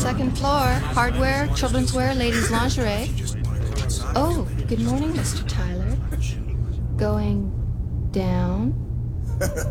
second floor. Hardware, children's wear, ladies' lingerie. Oh, good morning, Mr. Tyler. Going down?